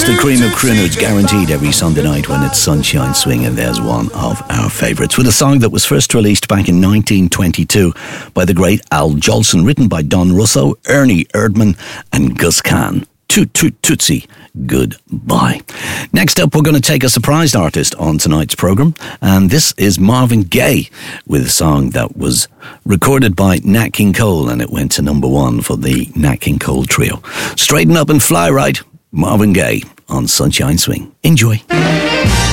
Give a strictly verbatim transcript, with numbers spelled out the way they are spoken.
the cream of crooners, guaranteed every Sunday night when it's Sunshine Swing, and there's one of our favourites, with a song that was first released back in nineteen twenty-two by the great Al Jolson, written by Don Russo, Ernie Erdman and Gus Kahn. Toot toot tootsie, goodbye. Next up, we're going to take a surprised artist on tonight's programme, and this is Marvin Gaye with a song that was recorded by Nat King Cole, and it went to number one for the Nat King Cole trio. Straighten up and fly right, Marvin Gaye on Sunshine Swing. Enjoy.